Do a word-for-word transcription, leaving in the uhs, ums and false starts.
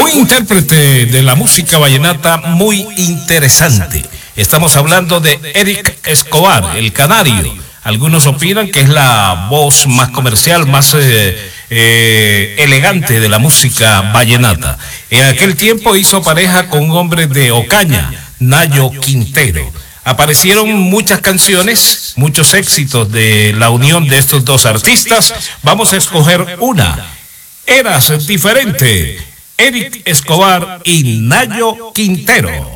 Un intérprete de la música vallenata muy interesante. Estamos hablando de Eric Escobar, el Canario. Algunos opinan que es la voz más comercial, más eh, eh, elegante de la música vallenata. En aquel tiempo hizo pareja con un hombre de Ocaña, Nayo Quintero. Aparecieron muchas canciones, muchos éxitos de la unión de estos dos artistas. Vamos a escoger una. Eras diferente. Eric Escobar y Nayo Quintero.